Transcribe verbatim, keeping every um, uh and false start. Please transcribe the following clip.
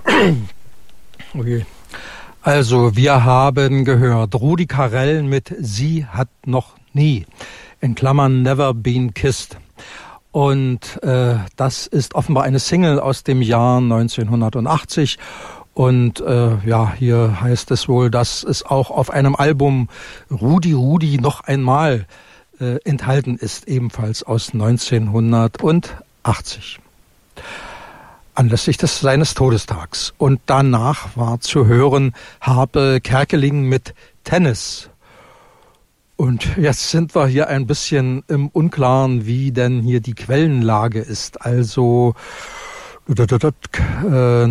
Okay. Also, wir haben gehört, Rudi Carrell mit Sie hat noch nie, in Klammern Never Been Kissed. Und äh, das ist offenbar eine Single aus dem Jahr neunzehnhundertachtzig. Und äh, ja, hier heißt es wohl, dass es auch auf einem Album Rudi Rudi noch einmal äh, enthalten ist, ebenfalls aus neunzehnhundertachtzig. Anlässlich des seines Todestags. Und danach war zu hören Harpe Kerkeling mit Tennis. Und jetzt sind wir hier ein bisschen im Unklaren, wie denn hier die Quellenlage ist. Also äh,